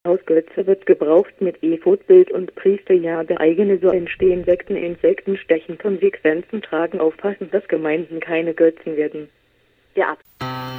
Hausgötze wird gebraucht mit Ephod-Bild und Priesterjade. Eigene so entstehen Sekten. Insekten stechen. Konsequenzen tragen. Aufpassen, dass Gemeinden keine Götzen werden. Der Ab